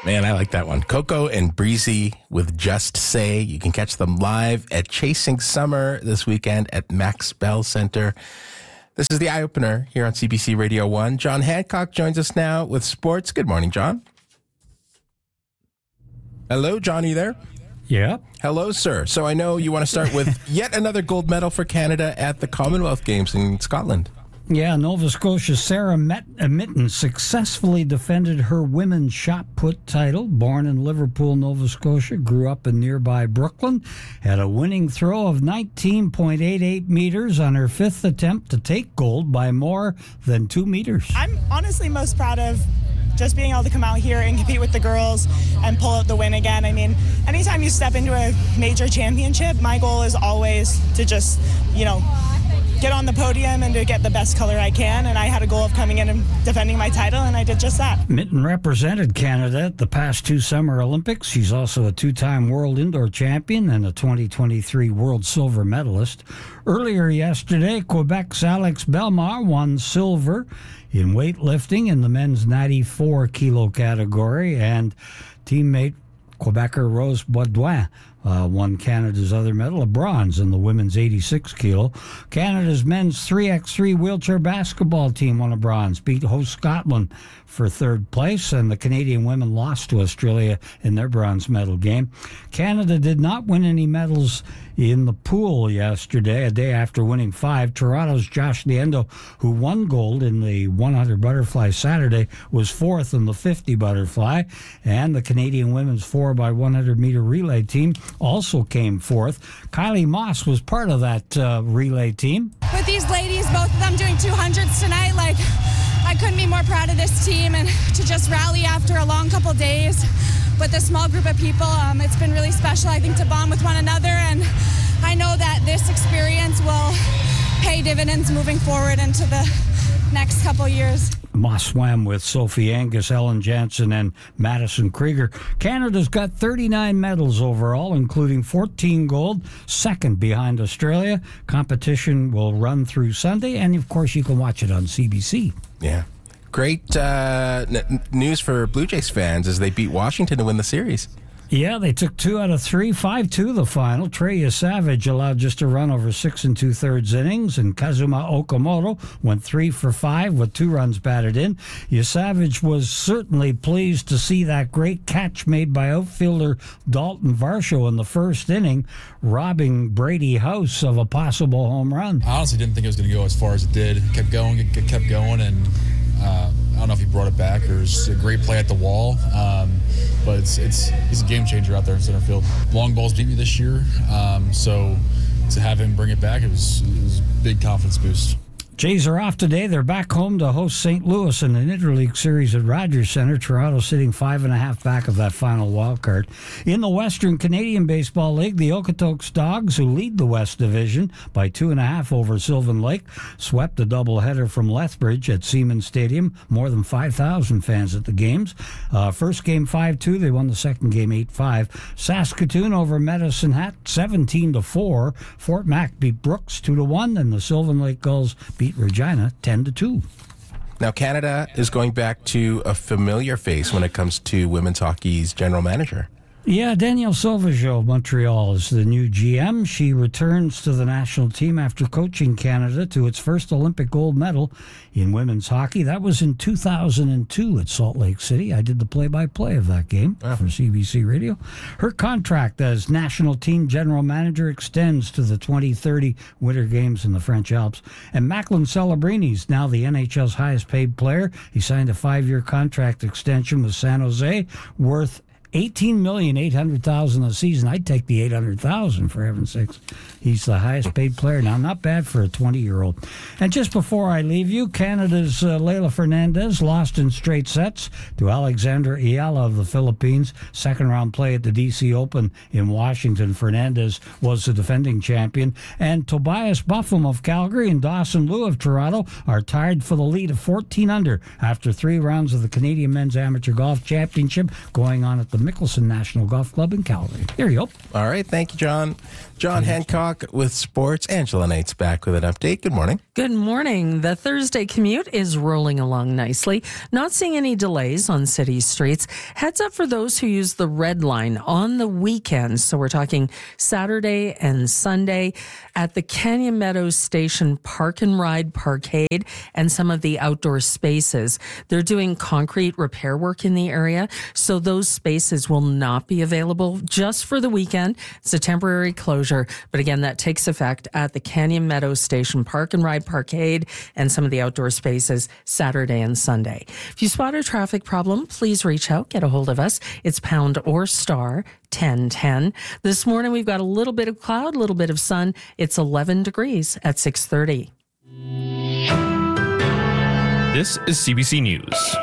Man, I like that one. Coco and Breezy with Just Say. You can catch them live at Chasing Summer this weekend at Max Bell Center. This is the Eye Opener here on CBC Radio 1. John Hancock joins us now with sports. Good morning, John. Hello, John, are you there? Yeah. Hello, sir. So I know you want to start with yet another gold medal for Canada at the Commonwealth Games in Scotland. Yeah, Nova Scotia's Sarah Mitten successfully defended her women's shot put title. Born in Liverpool, Nova Scotia, grew up in nearby Brooklyn, had a winning throw of 19.88 meters on her fifth attempt to take gold by more than 2 meters. I'm honestly most proud of just being able to come out here and compete with the girls and pull out the win again. I mean, anytime you step into a major championship, my goal is always to just, get on the podium and to get the best color I can, and I had a goal of coming in and defending my title, and I did just that. Mitten represented Canada at the past 2 Summer Olympics. She's also a 2-time world indoor champion and a 2023 world silver medalist. Earlier yesterday, Quebec's Alex Bellemare won silver in weightlifting in the men's 94-kilo category, and teammate Quebecer Rose Baudouin won Canada's other medal, a bronze in the women's 86-kilo. Canada's men's 3x3 wheelchair basketball team won a bronze, beat host Scotland for third place, and the Canadian women lost to Australia in their bronze medal game. Canada did not win any medals in the pool yesterday, a day after winning 5. Toronto's Josh Liendo, who won gold in the 100 butterfly Saturday, was 4th in the 50 butterfly, and the Canadian women's 4x100 meter relay team also came 4th. Kylie Moss was part of that relay team. With these ladies, both of them doing 200s tonight, I couldn't be more proud of this team, and to just rally after a long couple days with a small group of people. It's been really special, I think, to bond with one another, and I know that this experience will pay dividends moving forward into the next couple years. Moss swam with Sophie Angus, Ellen Jansen, and Madison Krieger. Canada's got 39 medals overall, including 14 gold, second behind Australia. Competition will run through Sunday, and of course you can watch it on CBC. Yeah. Great news for Blue Jays fans as they beat Washington to win the series. Yeah, they took 2 out of 3, 5-2 the final. Trey Savage allowed just a run over 6 2/3 innings, and Kazuma Okamoto went 3 for 5 with 2 runs batted in. Savage was certainly pleased to see that great catch made by outfielder Dalton Varsho in the first inning, robbing Brady House of a possible home run. I honestly didn't think it was going to go as far as it did. It kept going, and I don't know if he brought it back or it was a great play at the wall, but he's a game changer out there in center field. Long balls beat me this year, so to have him bring it back, it was a big confidence boost. Jays are off today. They're back home to host St. Louis in an interleague series at Rogers Center. Toronto sitting 5.5 back of that final wild card. In the Western Canadian Baseball League, the Okotoks Dogs, who lead the West Division by 2.5 over Sylvan Lake, swept a doubleheader from Lethbridge at Siemens Stadium. More than 5,000 fans at the games. First game 5-2. They won the second game 8-5. Saskatoon over Medicine Hat 17-4. Fort Mac beat Brooks 2-1, and the Sylvan Lake Gulls beat Regina 10-2. Now, Canada is going back to a familiar face when it comes to women's hockey's general manager. Yeah, Danielle Sauvageau of Montreal is the new GM. She returns to the national team after coaching Canada to its first Olympic gold medal in women's hockey. That was in 2002 at Salt Lake City. I did the play-by-play of that game for CBC Radio. Her contract as national team general manager extends to the 2030 Winter Games in the French Alps. And Macklin Celebrini is now the NHL's highest-paid player. He signed a 5-year contract extension with San Jose worth $18,800,000 a season. I'd take the $800,000 for heaven's sakes. He's the highest paid player now. Not bad for a 20-year-old. And just before I leave you, Canada's Leila Fernandez lost in straight sets to Alexandra Ayala of the Philippines. Second round play at the DC Open in Washington. Fernandez was the defending champion. And Tobias Buffum of Calgary and Dawson Liu of Toronto are tied for the lead of 14 under after 3 rounds of the Canadian Men's Amateur Golf Championship going on at the Mickelson National Golf Club in Calgary. Here you go. All right. Thank you, John. John Hancock with sports. Angela Knight's back with an update. Good morning. Good morning. The Thursday commute is rolling along nicely. Not seeing any delays on city streets. Heads up for those who use the Red Line on the weekends. So we're talking Saturday and Sunday at the Canyon Meadows Station Park and Ride Parkade and some of the outdoor spaces. They're doing concrete repair work in the area, so those spaces will not be available just for the weekend. It's a temporary closure, but again, that takes effect at the Canyon Meadows Station Park and Ride Parkade and some of the outdoor spaces Saturday and Sunday. If you spot a traffic problem, please reach out, get a hold of us. It's pound or star 1010. This morning, we've got a little bit of cloud, a little bit of sun. It's 11 degrees at 6:30. This is CBC News.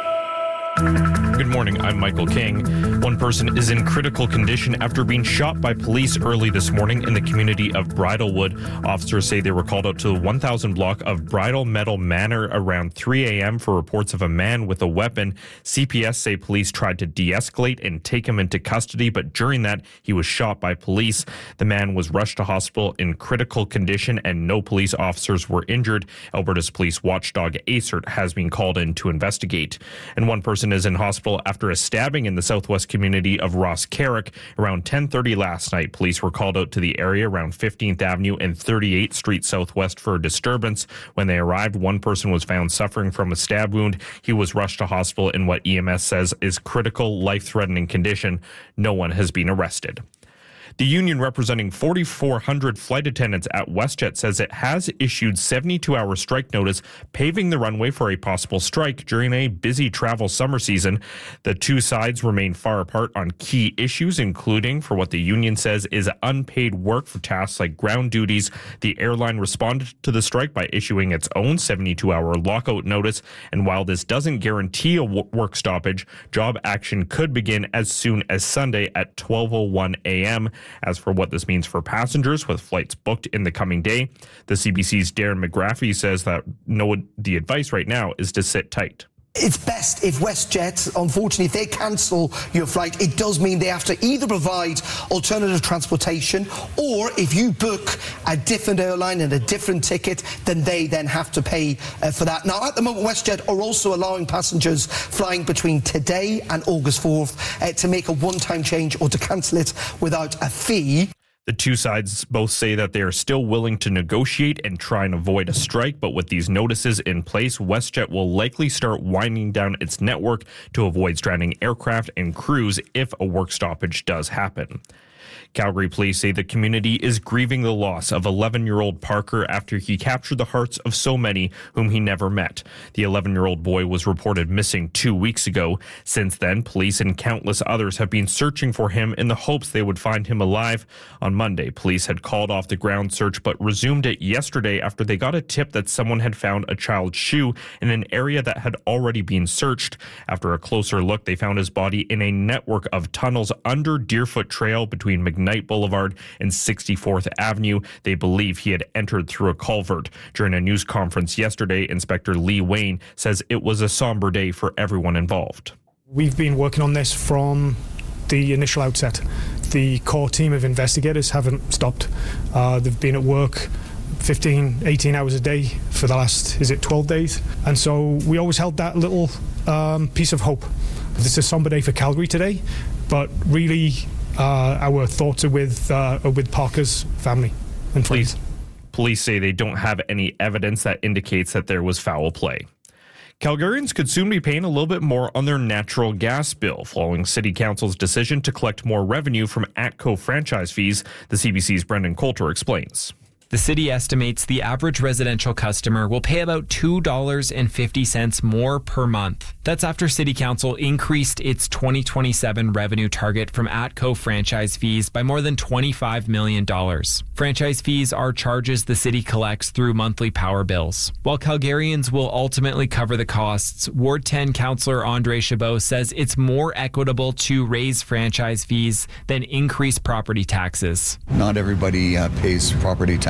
Good morning, I'm Michael King. One person is in critical condition after being shot by police early this morning in the community of Bridlewood. Officers say they were called out to the 1000 block of Bridle Meadow Manor around 3 a.m. for reports of a man with a weapon. CPS say police tried to de-escalate and take him into custody, but during that, he was shot by police. The man was rushed to hospital in critical condition and no police officers were injured. Alberta's police watchdog ACERT has been called in to investigate. And one person is in hospital after a stabbing in the southwest community of Ross Carrick. Around 10:30 last night, police were called out to the area around 15th Avenue and 38th Street Southwest for a disturbance. When they arrived, one person was found suffering from a stab wound. He was rushed to hospital in what EMS says is critical, life-threatening condition. No one has been arrested. The union representing 4,400 flight attendants at WestJet says it has issued 72-hour strike notice, paving the runway for a possible strike during a busy travel summer season. The two sides remain far apart on key issues, including for what the union says is unpaid work for tasks like ground duties. The airline responded to the strike by issuing its own 72-hour lockout notice, and while this doesn't guarantee a work stoppage, job action could begin as soon as Sunday at 12:01 a.m. As for what this means for passengers with flights booked in the coming day, the CBC's Darren McGraffy says that the advice right now is to sit tight. It's best if WestJet, unfortunately, if they cancel your flight, it does mean they have to either provide alternative transportation, or if you book a different airline and a different ticket, then they then have to pay for that. Now, at the moment, WestJet are also allowing passengers flying between today and August 4th to make a one-time change or to cancel it without a fee. The two sides both say that they are still willing to negotiate and try and avoid a strike, but with these notices in place, WestJet will likely start winding down its network to avoid stranding aircraft and crews if a work stoppage does happen. Calgary police say the community is grieving the loss of 11-year-old Parker after he captured the hearts of so many whom he never met. The 11-year-old boy was reported missing 2 weeks ago. Since then, police and countless others have been searching for him in the hopes they would find him alive. On Monday, police had called off the ground search but resumed it yesterday after they got a tip that someone had found a child's shoe in an area that had already been searched. After a closer look, they found his body in a network of tunnels under Deerfoot Trail between McKnight Boulevard and 64th Avenue. They believe he had entered through a culvert. During a news conference yesterday, Inspector Lee Wayne says it was a somber day for everyone involved. We've been working on this from the initial outset. The core team of investigators haven't stopped. They've been at work 15, 18 hours a day for the last, 12 days? And so we always held that little piece of hope. This is a somber day for Calgary today, but really our thoughts are with Parker's family and friends. Police say they don't have any evidence that indicates that there was foul play. Calgarians could soon be paying a little bit more on their natural gas bill following City Council's decision to collect more revenue from ATCO franchise fees. The CBC's Brendan Coulter explains. The city estimates the average residential customer will pay about $2.50 more per month. That's after City Council increased its 2027 revenue target from ATCO franchise fees by more than $25 million. Franchise fees are charges the city collects through monthly power bills. While Calgarians will ultimately cover the costs, Ward 10 Councillor Andre Chabot says it's more equitable to raise franchise fees than increase property taxes. Not everybody pays property tax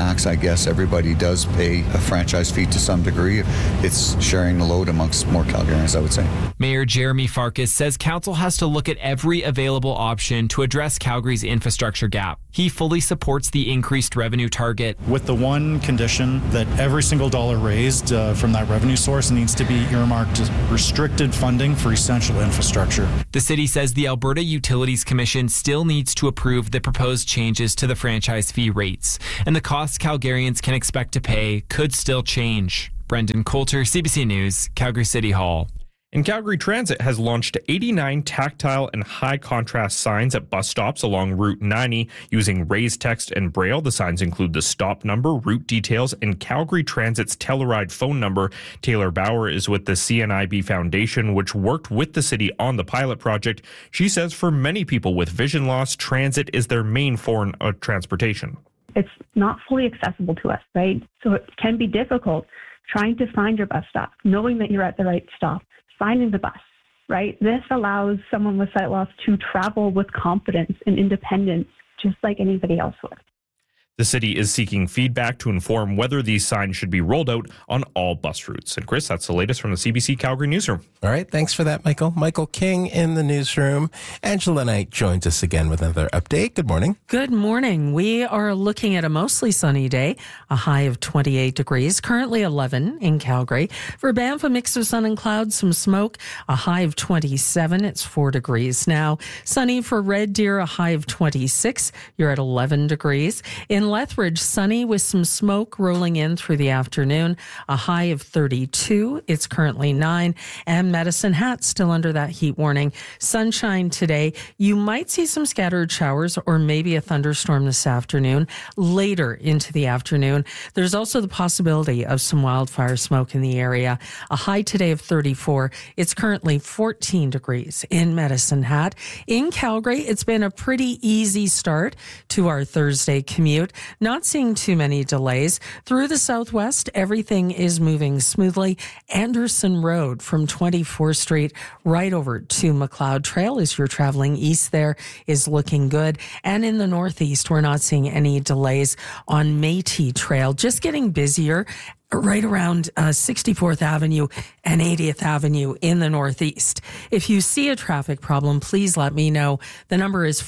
tax, I guess everybody does pay a franchise fee to some degree. It's sharing the load amongst more Calgarians, I would say. Mayor Jeremy Farkas says council has to look at every available option to address Calgary's infrastructure gap. He fully supports the increased revenue target, with the one condition that every single dollar raised from that revenue source needs to be earmarked as restricted funding for essential infrastructure. The city says the Alberta Utilities Commission still needs to approve the proposed changes to the franchise fee rates, and the costs Calgarians can expect to pay could still change. Brendan Coulter, CBC News, Calgary City Hall. And Calgary Transit has launched 89 tactile and high-contrast signs at bus stops along Route 90 using raised text and braille. The signs include the stop number, route details, and Calgary Transit's Teleride phone number. Taylor Bauer is with the CNIB Foundation, which worked with the city on the pilot project. She says for many people with vision loss, transit is their main form of transportation. It's not fully accessible to us, right? So it can be difficult trying to find your bus stop, knowing that you're at the right stop, finding the bus, right? This allows someone with sight loss to travel with confidence and independence, just like anybody else would. The city is seeking feedback to inform whether these signs should be rolled out on all bus routes. And Chris, that's the latest from the CBC Calgary newsroom. All right. Thanks for that, Michael. Michael King in the newsroom. Angela Knight joins us again with another update. Good morning. Good morning. We are looking at a mostly sunny day, a high of 28 degrees, currently 11 in Calgary. For Banff, a mix of sun and clouds, some smoke, a high of 27. It's 4 degrees now. Sunny for Red Deer, a high of 26. You're at 11 degrees. In Lethbridge, sunny with some smoke rolling in through the afternoon, a high of 32. It's currently 9. And Medicine Hat still under that heat warning. Sunshine today. You might see some scattered showers or maybe a thunderstorm this afternoon, later into the afternoon. There's also the possibility of some wildfire smoke in the area. A high today of 34. It's currently 14 degrees in Medicine Hat. In Calgary, it's been a pretty easy start to our Thursday commute. Not seeing too many delays. Through the southwest, everything is moving smoothly. Anderson Road from 24th Street right over to McLeod Trail as you're traveling east there is looking good. And in the northeast, we're not seeing any delays on Métis Trail. Just getting busier right around 64th Avenue and 80th Avenue in the northeast. If you see a traffic problem, please let me know. The number is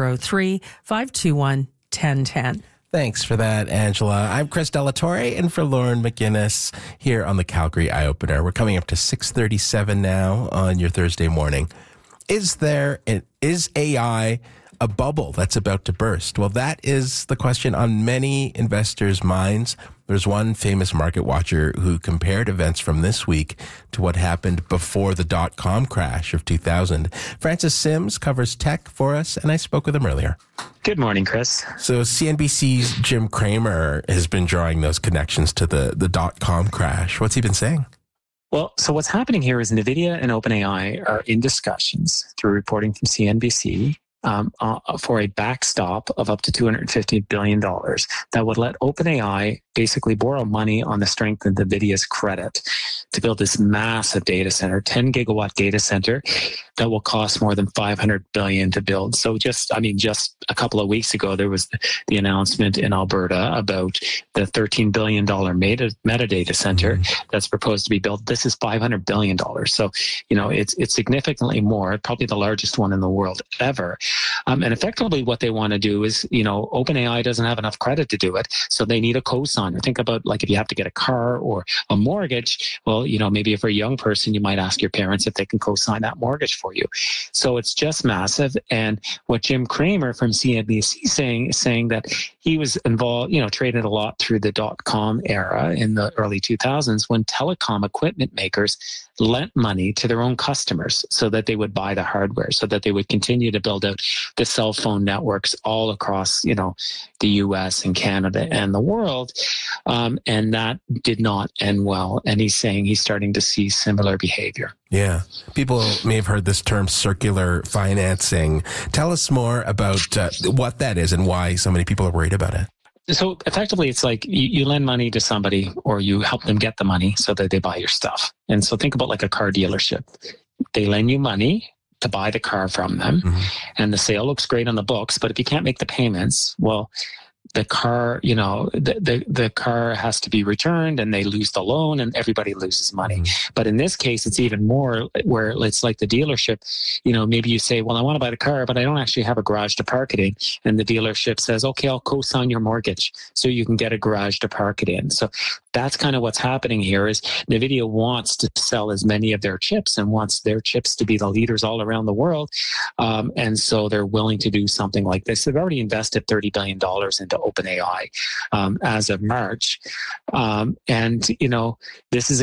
403-521-1010. Thanks for that, Angela. I'm Chris Delatorre, and for Lauren McGinnis here on the Calgary Eye Opener. We're coming up to 6:37 now on your Thursday morning. Is AI a bubble that's about to burst? Well, that is the question on many investors' minds. There's one famous market watcher who compared events from this week to what happened before the dot-com crash of 2000. Francis Sims covers tech for us, and I spoke with him earlier. Good morning, Chris. So CNBC's Jim Cramer has been drawing those connections to the dot-com crash. What's he been saying? Well, so what's happening here is NVIDIA and OpenAI are in discussions through reporting from CNBC for a backstop of up to $250 billion that would let OpenAI basically borrow money on the strength of NVIDIA's credit to build this massive data center, 10 gigawatt data center that will cost more than $500 billion to build. So just a couple of weeks ago, there was the announcement in Alberta about the $13 billion metadata center that's proposed to be built. This is $500 billion. So, it's significantly more, probably the largest one in the world ever. And effectively what they want to do is, OpenAI doesn't have enough credit to do it. So they need a cosigner. Think about like if you have to get a car or a mortgage, well, maybe if you're a young person, you might ask your parents if they can co-sign that mortgage for you. So it's just massive. And what Jim Cramer from CNBC is saying that he was involved, traded a lot through the dot-com era in the early 2000s when telecom equipment makers lent money to their own customers so that they would buy the hardware, so that they would continue to build out the cell phone networks all across, the US and Canada and the world. And that did not end well. And he's saying he's starting to see similar behavior. Yeah. People may have heard this term circular financing. Tell us more about what that is and why so many people are worried about it. So effectively, it's like you lend money to somebody or you help them get the money so that they buy your stuff. And so think about like a car dealership. They lend you money to buy the car from them, and the sale looks great on the books. But if you can't make the payments, well, the car, the car has to be returned and they lose the loan and everybody loses money. But in this case, it's even more where it's like the dealership, maybe you say, well, I want to buy the car, but I don't actually have a garage to park it in. And the dealership says, okay, I'll co-sign your mortgage so you can get a garage to park it in. So that's kind of what's happening here is NVIDIA wants to sell as many of their chips and wants their chips to be the leaders all around the world. And so they're willing to do something like this. They've already invested $30 billion into OpenAI as of March. And this is